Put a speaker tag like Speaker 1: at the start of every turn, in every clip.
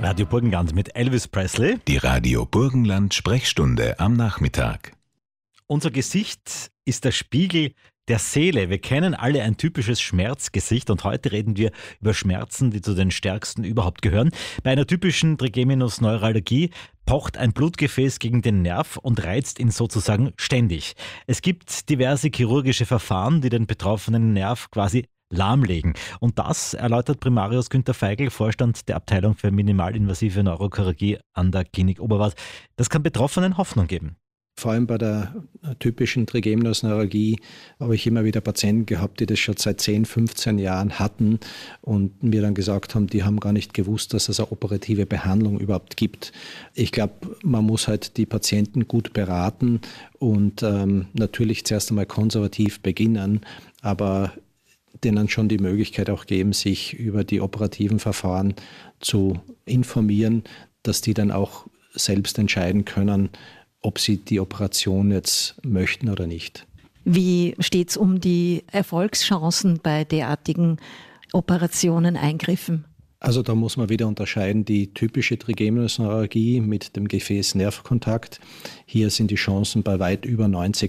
Speaker 1: Radio Burgenland mit Elvis Presley.
Speaker 2: Die Radio Burgenland Sprechstunde am Nachmittag.
Speaker 1: Unser Gesicht ist der Spiegel der Seele. Wir kennen alle ein typisches Schmerzgesicht und heute reden wir über Schmerzen, die zu den stärksten überhaupt gehören. Bei einer typischen Trigeminusneuralgie pocht ein Blutgefäß gegen den Nerv und reizt ihn sozusagen ständig. Es gibt diverse chirurgische Verfahren, die den betroffenen Nerv quasi lahmlegen. Und das erläutert Primarius Günther Feigl, Vorstand der Abteilung für minimalinvasive Neurochirurgie an der Klinik Oberwart. Das kann Betroffenen Hoffnung geben.
Speaker 3: Vor allem bei der typischen Trigeminusneuralgie habe ich immer wieder Patienten gehabt, die das schon seit 10, 15 Jahren hatten und mir dann gesagt haben, die haben gar nicht gewusst, dass es eine operative Behandlung überhaupt gibt. Ich glaube, man muss halt die Patienten gut beraten und natürlich zuerst einmal konservativ beginnen, aber denen schon die Möglichkeit auch geben, sich über die operativen Verfahren zu informieren, dass die dann auch selbst entscheiden können, ob sie die Operation jetzt möchten oder nicht.
Speaker 4: Wie steht es um die Erfolgschancen bei derartigen Operationen, Eingriffen?
Speaker 3: Also da muss man wieder unterscheiden, die typische Trigeminusneuralgie mit dem Gefäß-Nerv-Kontakt. Hier sind die Chancen bei weit über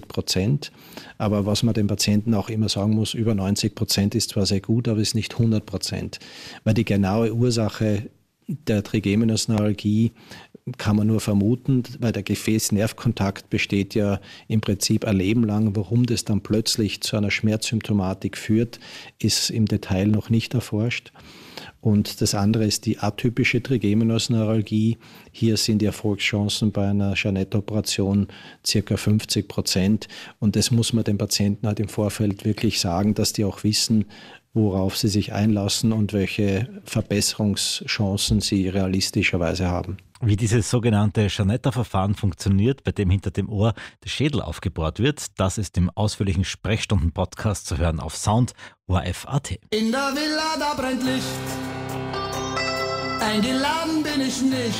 Speaker 3: 90%. Aber was man den Patienten auch immer sagen muss, über 90% ist zwar sehr gut, aber ist nicht 100%. Weil die genaue Ursache der Trigeminusneuralgie kann man nur vermuten, weil der Gefäß-Nerv-Kontakt besteht ja im Prinzip ein Leben lang. Warum das dann plötzlich zu einer Schmerzsymptomatik führt, ist im Detail noch nicht erforscht. Und das andere ist die atypische Trigeminusneuralgie. Hier sind die Erfolgschancen bei einer Jeanette-Operation ca. 50%. Und das muss man den Patienten halt im Vorfeld wirklich sagen, dass die auch wissen, worauf sie sich einlassen und welche Verbesserungschancen sie realistischerweise haben.
Speaker 1: Wie dieses sogenannte Jeanette-Verfahren funktioniert, bei dem hinter dem Ohr der Schädel aufgebohrt wird, das ist im ausführlichen Sprechstunden-Podcast zu hören auf Sound ORF.at.
Speaker 5: In der Villa, da brennt Licht. Eingeladen bin ich nicht.